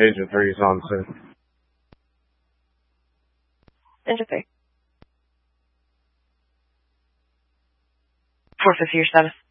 Agent 3 is on soon. Agent 3. 450 your status.